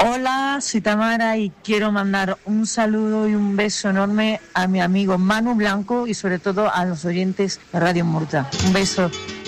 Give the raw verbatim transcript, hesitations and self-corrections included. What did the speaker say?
Hola, soy Tamara y quiero mandar un saludo y un beso enorme a mi amigo Manu Blanco y sobre todo a los oyentes de Radio Murta. Un beso.